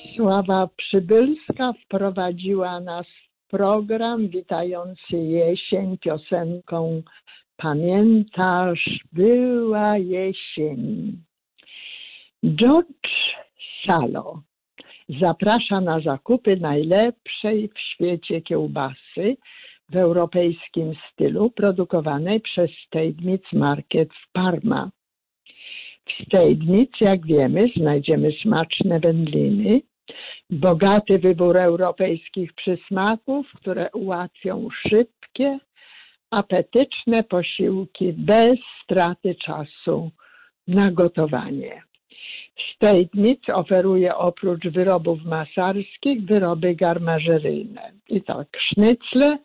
Sława Przybylska wprowadziła nas w program witający jesień piosenką „Pamiętasz, była jesień”. George Salo zaprasza na zakupy najlepszej w świecie kiełbasy w europejskim stylu produkowanej przez Steinmetz Market w Parma. W Steinmetz, jak wiemy, znajdziemy smaczne wędliny, bogaty wybór europejskich przysmaków, które ułatwią szybkie, apetyczne posiłki bez straty czasu na gotowanie. Steinmetz oferuje oprócz wyrobów masarskich wyroby garmażeryjne. I tak, sznycle,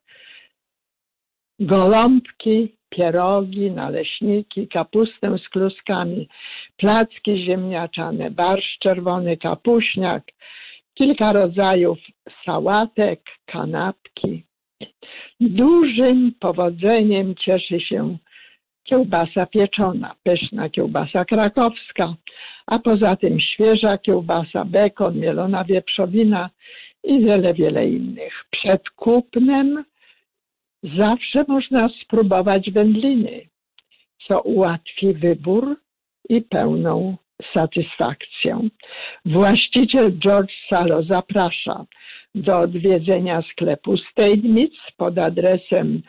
gołąbki, pierogi, naleśniki, kapustę z kluskami, placki ziemniaczane, barszcz czerwony, kapuśniak, kilka rodzajów sałatek, kanapki. Dużym powodzeniem cieszy się kiełbasa pieczona, pyszna kiełbasa krakowska, a poza tym świeża kiełbasa, bekon, mielona wieprzowina i wiele innych. Przed kupnem zawsze można spróbować wędliny, co ułatwi wybór i pełną satysfakcję. Właściciel George Salo zaprasza do odwiedzenia sklepu Steinmetz pod adresem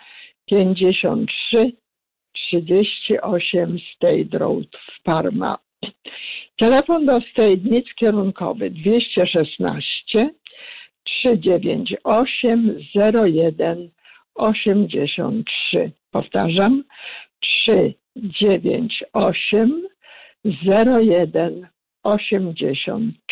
5338 State Road w Parma. Telefon do Steinmetz kierunkowy 216 398 0183. Powtarzam, 398 0183.